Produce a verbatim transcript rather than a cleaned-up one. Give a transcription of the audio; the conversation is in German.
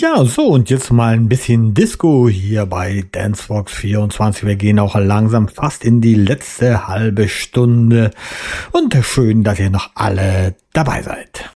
Ja, so und jetzt mal ein bisschen Disco hier bei Dancevox vierundzwanzig. Wir gehen auch langsam fast in die letzte halbe Stunde und schön, dass ihr noch alle dabei seid.